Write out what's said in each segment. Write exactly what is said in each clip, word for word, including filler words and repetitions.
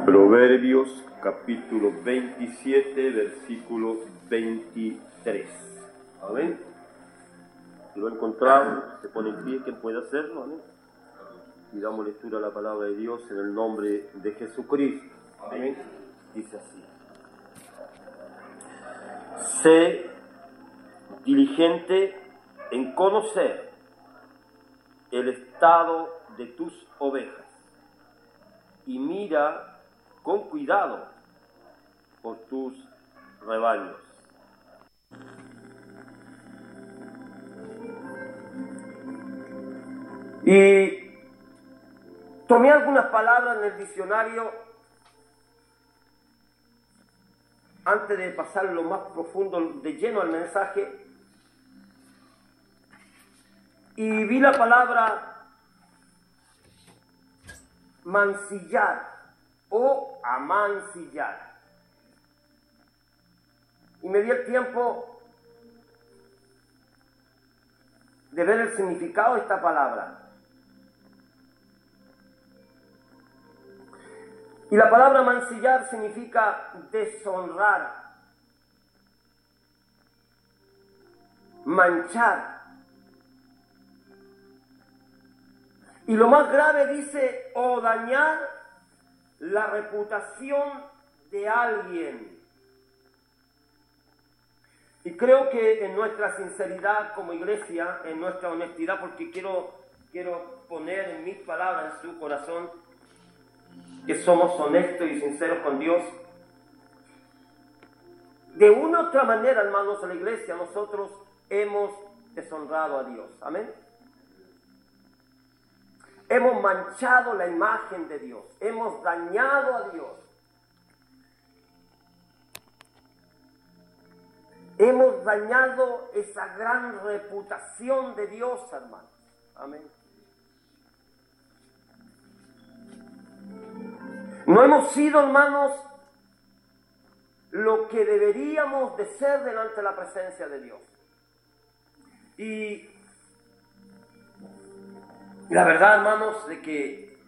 Proverbios capítulo veintisiete, versículo veintitrés. Amén. Si lo encontramos, se pone en pie, quien puede hacerlo. Amén. Y damos lectura a la palabra de Dios en el nombre de Jesucristo. Amén. Dice así: sé diligente en conocer el estado de tus ovejas y mira con cuidado por tus rebaños. Y tomé algunas palabras en el diccionario antes de pasar lo más profundo de lleno al mensaje, y vi la palabra mancillar o amancillar, y me di el tiempo de ver el significado de esta palabra. Y la palabra mancillar significa deshonrar, manchar. Y lo más grave dice, o dañar la reputación de alguien. Y creo que en nuestra sinceridad como iglesia, en nuestra honestidad, porque quiero, quiero poner en mis palabras en su corazón que somos honestos y sinceros con Dios. De una u otra manera, hermanos, en la iglesia nosotros hemos deshonrado a Dios. Amén. Hemos manchado la imagen de Dios, hemos dañado a Dios, hemos dañado esa gran reputación de Dios, hermanos. Amén. No hemos sido, hermanos, lo que deberíamos de ser delante de la presencia de Dios. Y la verdad, hermanos, de que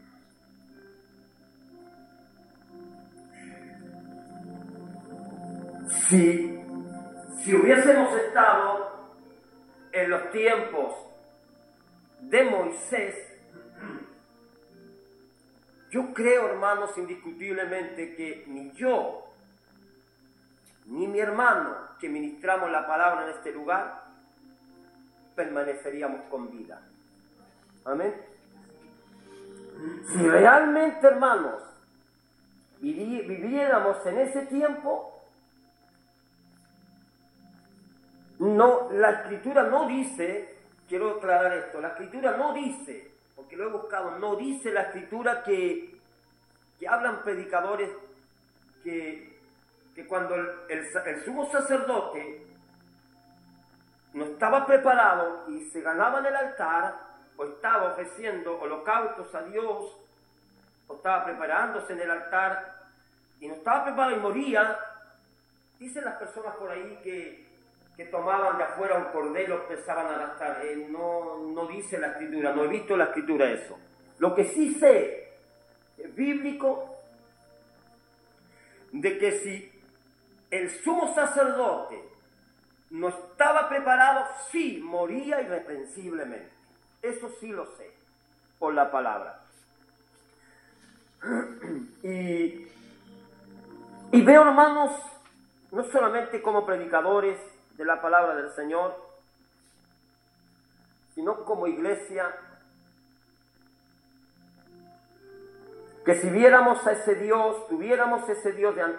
si, si hubiésemos estado en los tiempos de Moisés, yo creo, hermanos, indiscutiblemente que ni yo, ni mi hermano que ministramos la palabra en este lugar, permaneceríamos con vida. Amén. Si realmente, hermanos, vivi- viviéramos en ese tiempo, no, la Escritura no dice, quiero aclarar esto, la Escritura no dice, porque lo he buscado, no dice la Escritura que, que hablan predicadores que, que cuando el, el, el sumo sacerdote no estaba preparado y se ganaba en el altar, o estaba ofreciendo holocaustos a Dios, o estaba preparándose en el altar, y no estaba preparado y moría, dicen las personas por ahí que, que tomaban de afuera un cordero, empezaban a arrastrar. Eh, no, no dice la Escritura, no he visto la Escritura eso. Lo que sí sé, es bíblico, de que si el sumo sacerdote no estaba preparado, sí moría irreprensiblemente. Eso sí lo sé, por la palabra. Y, y veo, hermanos, no solamente como predicadores de la palabra del Señor, sino como iglesia, que si viéramos a ese Dios, tuviéramos ese Dios de